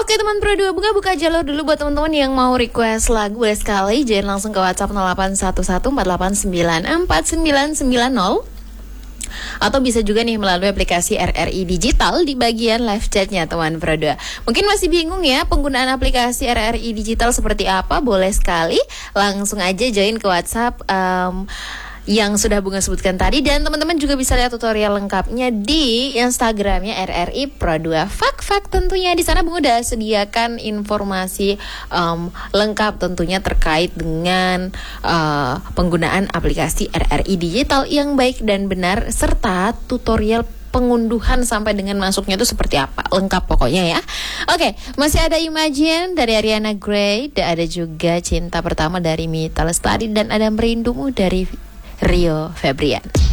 Oke teman Pro 2, buka jalur dulu buat teman-teman yang mau request lagu. Boleh sekali join langsung ke WhatsApp 081148949990. Atau bisa juga nih melalui aplikasi RRI Digital di bagian live chatnya teman Pro 2. Mungkin masih bingung ya penggunaan aplikasi RRI Digital seperti apa? Boleh sekali langsung aja join ke WhatsApp yang sudah Bunga sebutkan tadi. Dan teman-teman juga bisa lihat tutorial lengkapnya di Instagramnya RRI Pro 2 Fak tentunya. Di sana Bunga udah sediakan informasi lengkap tentunya terkait dengan penggunaan aplikasi RRI Digital yang baik dan benar, serta tutorial pengunduhan sampai dengan masuknya itu seperti apa, lengkap pokoknya ya. Oke, masih ada Imagine dari Ariana Grande, ada juga Cinta Pertama dari Mita Lestari, dan ada Merindumu dari Rio Febrian.